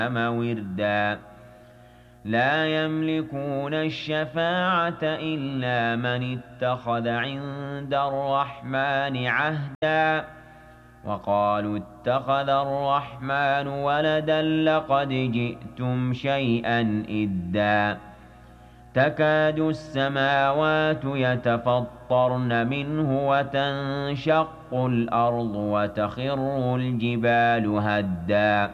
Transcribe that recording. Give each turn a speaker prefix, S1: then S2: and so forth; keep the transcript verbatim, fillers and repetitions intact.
S1: وِرْدًا لَّا يَمْلِكُونَ الشَّفَاعَةَ إِلَّا مَنِ اتَّخَذَ عِندَ الرَّحْمَٰنِ عَهْدًا وَقَالُوا اتَّخَذَ الرَّحْمَٰنُ وَلَدًا لَّقَدْ جِئْتُمْ شَيْئًا إِدًّا تَكَادُ السَّمَاوَاتُ يَتَفَطَّرْنَ مِنْهُ وَتَنشَقُّ الْأَرْضُ وَتَخِرُّ الْجِبَالُ هَدًّا